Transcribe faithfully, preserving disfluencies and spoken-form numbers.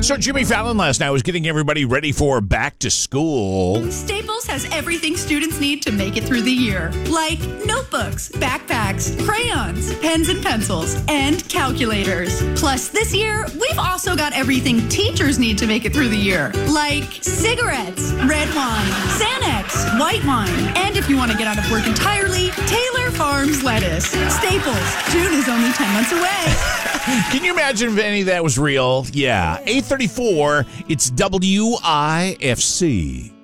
So Jimmy Fallon last night was getting everybody ready for back to school. Staples has everything students need to make it through the year, like notebooks, backpacks, crayons, pens and pencils, and calculators. Plus, this year, we've also got everything teachers need to make it through the year, like cigarettes, red wine, Xanax, white wine, and if you want to get out of work entirely, Taylor Farms lettuce. Staples, June is only ten months away. Can you imagine if any of that was real? Yeah. eight thirty-four, it's W I F C.